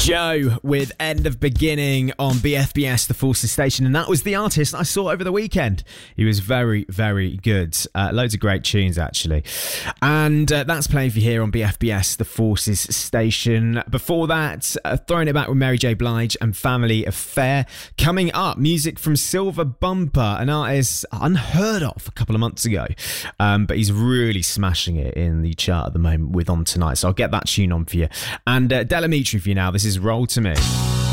Joe with End of Beginning on BFBS, the Forces station, and that was the artist I saw over the weekend. He was very, very good. Loads of great tunes, actually. And that's playing for you here on BFBS, the Forces station. Before that, throwing it back with Mary J. Blige and Family Affair. Coming up, music from Silver Bumper, an artist unheard of a couple of months ago. But he's really smashing it in the chart at the moment with On Tonight. So I'll get that tune on for you. And Delamitri for you now. This is Roll to Me.